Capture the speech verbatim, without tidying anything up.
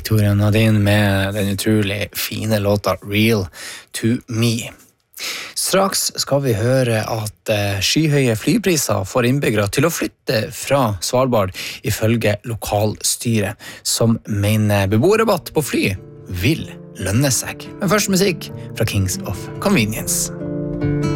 Victoria Nadine med den utrolig fine låta Real to Me. Straks skal vi høre at skyhøye flypriser får innbyggere til å flytte fra Svalbard ifølge lokalstyret, som mener beboerrabatt på fly vil lønne seg. Men først musikk fra Kings of Convenience.